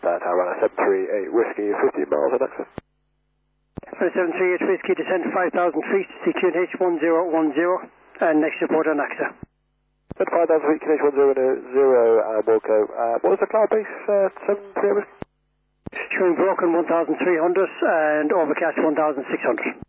Tower 738 Whiskey, 15 miles on access. 738 Whiskey, descend 5,000 feet, CQNH 1010, and next report on AXA. At 5,000 feet, QNH 1010, Wilco. What was the cloud base, 738 Whiskey? Showing broken 1,300 and overcast 1,600.